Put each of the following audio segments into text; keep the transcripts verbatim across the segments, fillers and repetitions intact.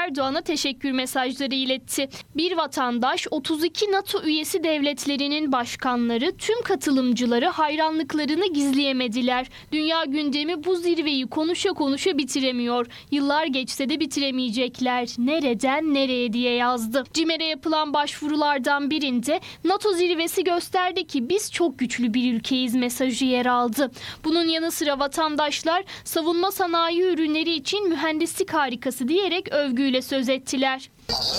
Erdoğan'a teşekkür mesajları iletti. Bir vatandaş otuz iki NATO üyesi devletlerinin başkanları tüm katılımcıları hayranlıklarını gizleyemediler. Dünya gündemi bu zirveyi konuşa konuşa bitiremiyor. Yıllar geçse de bitiremeyecekler. Nereden nereye diye yazdı. CİMER'e yapılan başvurulardan birinde NATO zirvesi gösterdi ki biz çok güçlü bir ülkeyiz mesajı yer aldı. Bunun yanı sıra vatandaşlar savunma sanayi ürünleri için mühendislik harikası diyerek övgüyle söz ettiler.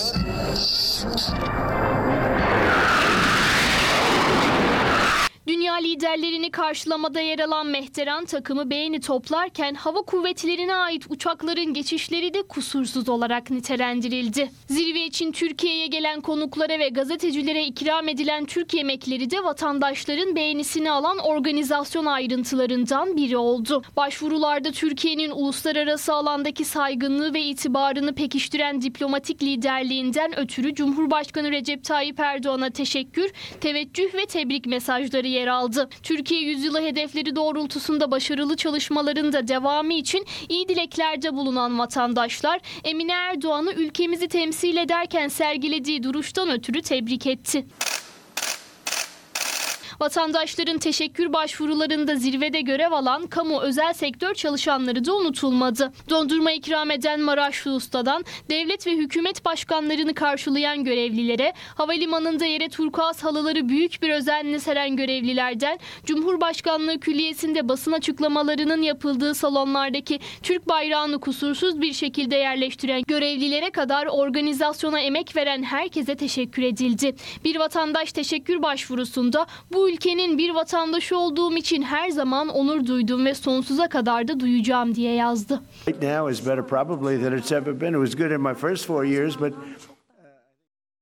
Dünya liderlerini karşılamada yer alan Mehteran takımı beğeni toplarken hava kuvvetlerine ait uçakların geçişleri de kusursuz olarak nitelendirildi. Zirve için Türkiye'ye gelen konuklara ve gazetecilere ikram edilen Türk yemekleri de vatandaşların beğenisini alan organizasyon ayrıntılarından biri oldu. Başvurularda Türkiye'nin uluslararası alandaki saygınlığı ve itibarını pekiştiren diplomatik liderliğinden ötürü Cumhurbaşkanı Recep Tayyip Erdoğan'a teşekkür, teveccüh ve tebrik mesajları yer aldı. Türkiye yüzyılı hedefleri doğrultusunda başarılı çalışmaların da devamı için iyi dileklerde bulunan vatandaşlar Emine Erdoğan'ı ülkemizi temsil ederken sergilediği duruştan ötürü tebrik etti. Vatandaşların teşekkür başvurularında zirvede görev alan kamu özel sektör çalışanları da unutulmadı. Dondurma ikram eden Maraşlı Usta'dan devlet ve hükümet başkanlarını karşılayan görevlilere, havalimanında yere turkuaz halıları büyük bir özenle seren görevlilerden, Cumhurbaşkanlığı Külliyesi'nde basın açıklamalarının yapıldığı salonlardaki Türk bayrağını kusursuz bir şekilde yerleştiren görevlilere kadar organizasyona emek veren herkese teşekkür edildi. Bir vatandaş teşekkür başvurusunda bu ülkenin bir vatandaşı olduğum için her zaman onur duydum ve sonsuza kadar da duyacağım diye yazdı. Right now is better probably than it's ever been. It was good in my first four years, but